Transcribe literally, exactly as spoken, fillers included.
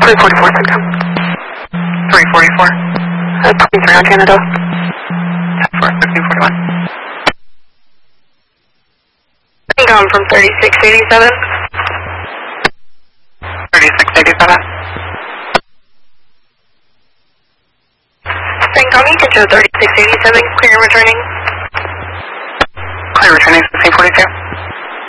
three forty-four, Centcom. three forty-four. Uh, twenty-three on Canada. ten four, fifteen forty-one. Centcom from thirty-six eighty-seven. thirty-six eighty-seven. Centcom, you can show thirty-six eighty-seven, clear returning. Clear returning, fifteen forty-two.